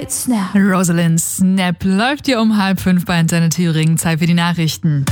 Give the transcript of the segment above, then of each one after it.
Hey, Snap. Rosalind Snap läuft hier um 4:30 bei Antenne Thüringen. Zeit für die Nachrichten.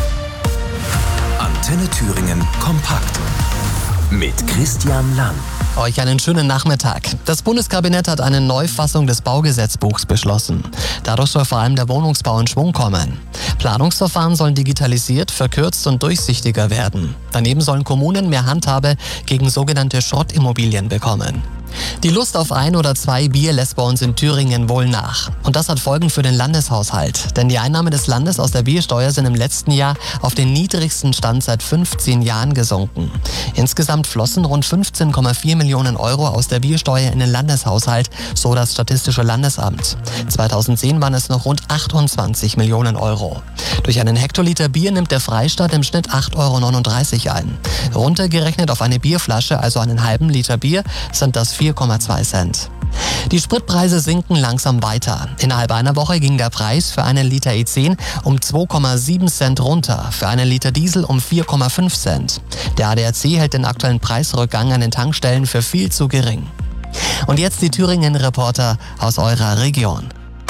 Antenne Thüringen kompakt mit Christian Lang. Euch einen schönen Nachmittag. Das Bundeskabinett hat eine Neufassung des Baugesetzbuchs beschlossen. Dadurch soll vor allem der Wohnungsbau in Schwung kommen. Planungsverfahren sollen digitalisiert, verkürzt und durchsichtiger werden. Daneben sollen Kommunen mehr Handhabe gegen sogenannte Schrottimmobilien bekommen. Die Lust auf 1 oder 2 Bier lässt bei uns in Thüringen wohl nach. Und das hat Folgen für den Landeshaushalt. Denn die Einnahmen des Landes aus der Biersteuer sind im letzten Jahr auf den niedrigsten Stand seit 15 Jahren gesunken. Insgesamt flossen rund 15,4 Millionen Euro aus der Biersteuer in den Landeshaushalt, so das Statistische Landesamt. 2010 waren es noch rund 28 Millionen Euro. Durch einen Hektoliter Bier nimmt der Freistaat im Schnitt 8,39 Euro ein. Runtergerechnet auf eine Bierflasche, also einen halben Liter Bier, sind das 4,2 Cent. Die Spritpreise sinken langsam weiter. Innerhalb einer Woche ging der Preis für einen Liter E10 um 2,7 Cent runter, für einen Liter Diesel um 4,5 Cent. Der ADAC hält den aktuellen Preisrückgang an den Tankstellen für viel zu gering. Und jetzt die Thüringen-Reporter aus eurer Region.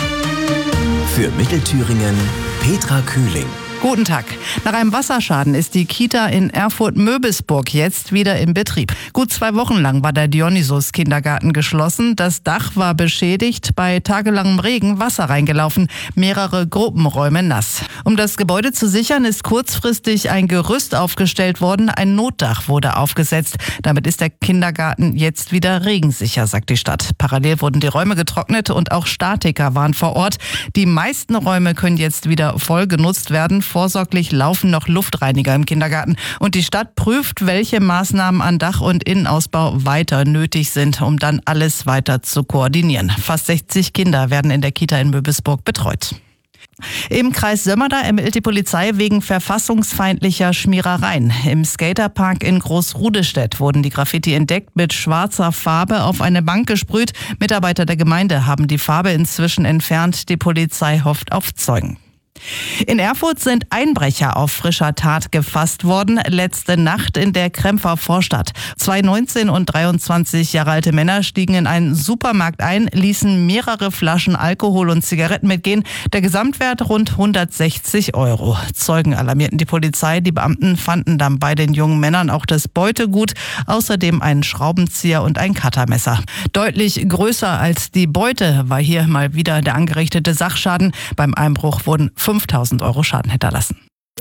Für Mittelthüringen Petra Kühling. Guten Tag. Nach einem Wasserschaden ist die Kita in Erfurt-Möbisburg jetzt wieder in Betrieb. Gut 2 Wochen lang war der Dionysus-Kindergarten geschlossen. Das Dach war beschädigt, bei tagelangem Regen Wasser reingelaufen, mehrere Gruppenräume nass. Um das Gebäude zu sichern, ist kurzfristig ein Gerüst aufgestellt worden. Ein Notdach wurde aufgesetzt. Damit ist der Kindergarten jetzt wieder regensicher, sagt die Stadt. Parallel wurden die Räume getrocknet und auch Statiker waren vor Ort. Die meisten Räume können jetzt wieder voll genutzt werden. Vorsorglich laufen noch Luftreiniger im Kindergarten. Und die Stadt prüft, welche Maßnahmen an Dach- und Innenausbau weiter nötig sind, um dann alles weiter zu koordinieren. Fast 60 Kinder werden in der Kita in Möbisburg betreut. Im Kreis Sömmerda ermittelt die Polizei wegen verfassungsfeindlicher Schmierereien. Im Skaterpark in Großrudestedt wurden die Graffiti entdeckt, mit schwarzer Farbe auf eine Bank gesprüht. Mitarbeiter der Gemeinde haben die Farbe inzwischen entfernt. Die Polizei hofft auf Zeugen. In Erfurt sind Einbrecher auf frischer Tat gefasst worden, letzte Nacht in der Krempfer Vorstadt. 2 19 und 23 Jahre alte Männer stiegen in einen Supermarkt ein, ließen mehrere Flaschen Alkohol und Zigaretten mitgehen. Der Gesamtwert rund 160 Euro. Zeugen alarmierten die Polizei. Die Beamten fanden dann bei den jungen Männern auch das Beutegut, außerdem einen Schraubenzieher und ein Cuttermesser. Deutlich größer als die Beute war hier mal wieder der angerichtete Sachschaden. Beim Einbruch wurden 5.000 Euro Schaden hinterlassen.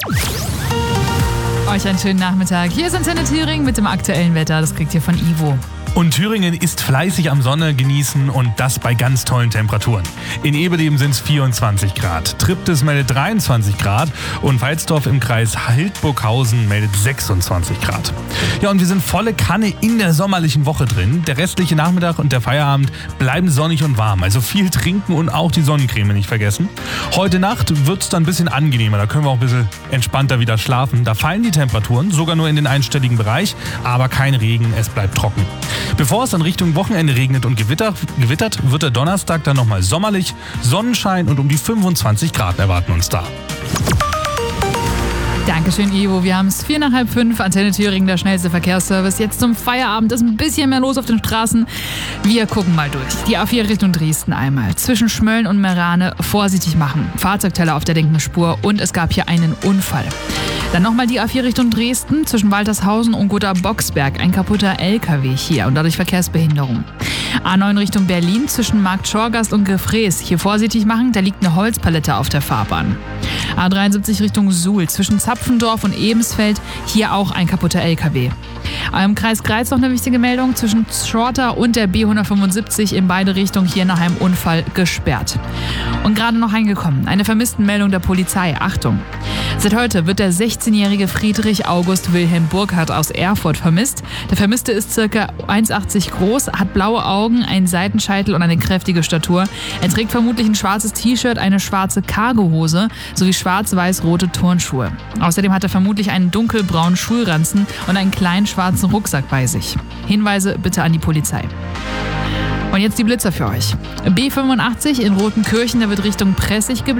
Euch einen schönen Nachmittag. Hier ist Antenne Thüringen mit dem aktuellen Wetter. Das kriegt ihr von Ivo. Und Thüringen ist fleißig am Sonne genießen und das bei ganz tollen Temperaturen. In Eberleben sind es 24 Grad, Triptis meldet 23 Grad und Walsdorf im Kreis Hildburghausen meldet 26 Grad. Ja, und wir sind volle Kanne in der sommerlichen Woche drin. Der restliche Nachmittag und der Feierabend bleiben sonnig und warm, also viel trinken und auch die Sonnencreme nicht vergessen. Heute Nacht wird es dann ein bisschen angenehmer, da können wir auch ein bisschen entspannter wieder schlafen. Da fallen die Temperaturen, sogar nur in den einstelligen Bereich, aber kein Regen, es bleibt trocken. Bevor es dann Richtung Wochenende regnet und gewittert, wird der Donnerstag dann nochmal sommerlich, Sonnenschein und um die 25 Grad erwarten uns da. Dankeschön, Ivo. Wir haben es 4:45, Antenne Thüringen, der schnellste Verkehrsservice. Jetzt zum Feierabend ist ein bisschen mehr los auf den Straßen. Wir gucken mal durch. Die A4 Richtung Dresden einmal. Zwischen Schmölln und Merane vorsichtig machen. Fahrzeugteller auf der linken Spur und es gab hier einen Unfall. Dann nochmal die A4 Richtung Dresden, zwischen Waltershausen und Gotha-Boxberg. Ein kaputter LKW hier und dadurch Verkehrsbehinderung. A9 Richtung Berlin, zwischen Markt Schorgast und Gefrees. Hier vorsichtig machen, da liegt eine Holzpalette auf der Fahrbahn. A73 Richtung Suhl, zwischen Zapfendorf und Ebensfeld. Hier auch ein kaputter LKW. Im Kreis Greiz noch eine wichtige Meldung. Zwischen Schorter und der B175 in beide Richtungen hier nach einem Unfall gesperrt. Und gerade noch reingekommen, eine Vermisstenmeldung der Polizei. Achtung! Seit heute wird der 16-jährige Friedrich August Wilhelm Burkhardt aus Erfurt vermisst. Der Vermisste ist ca. 1,80 groß, hat blaue Augen, einen Seitenscheitel und eine kräftige Statur. Er trägt vermutlich ein schwarzes T-Shirt, eine schwarze Cargohose sowie schwarz-weiß-rote Turnschuhe. Außerdem hat er vermutlich einen dunkelbraunen Schulranzen und einen kleinen schwarzen Rucksack bei sich. Hinweise bitte an die Polizei. Und jetzt die Blitzer für euch. B85 in Rotenkirchen, da wird Richtung Pressig geblieben.